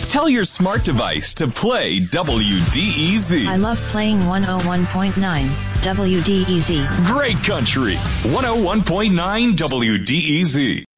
Tell your smart device to play WDEZ. I love playing 101.9 WDEZ. Great country. 101.9 WDEZ.